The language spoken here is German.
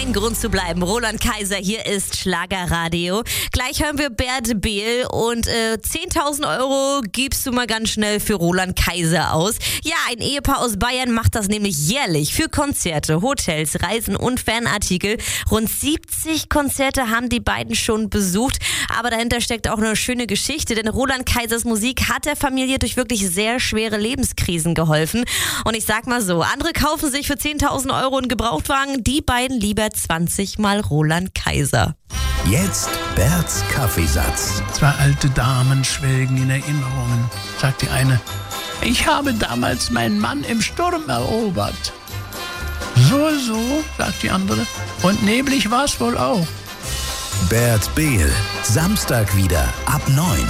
kein Grund zu bleiben. Roland Kaiser, hier ist Schlagerradio. Gleich hören wir Bert Behl und 10.000 Euro gibst du mal ganz schnell für Roland Kaiser aus. Ja, ein Ehepaar aus Bayern macht das nämlich jährlich für Konzerte, Hotels, Reisen und Fanartikel. Rund 70 Konzerte haben die beiden schon besucht, aber dahinter steckt auch eine schöne Geschichte, denn Roland Kaisers Musik hat der Familie durch wirklich sehr schwere Lebenskrisen geholfen. Und ich sag mal so, andere kaufen sich für 10.000 Euro einen Gebrauchtwagen, die beiden lieber 20 Mal Roland Kaiser. Jetzt Berts Kaffeesatz. Zwei alte Damen schwelgen in Erinnerungen, sagt die eine. Ich habe damals meinen Mann im Sturm erobert. So, sagt die andere. Und neblig war es wohl auch. Bert Behl, Samstag wieder ab 9.